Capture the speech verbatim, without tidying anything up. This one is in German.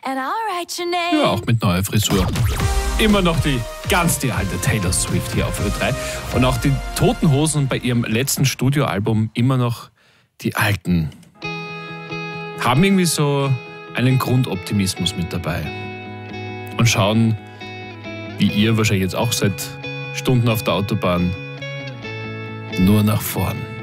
Ja, auch mit neuer Frisur. Immer noch die ganz die alte Taylor Swift hier auf Ö drei. Und auch die Toten Hosen bei ihrem letzten Studioalbum immer noch die alten. Haben irgendwie so einen Grundoptimismus mit dabei. Und schauen, wie ihr wahrscheinlich jetzt auch seit Stunden auf der Autobahn, nur nach vorn.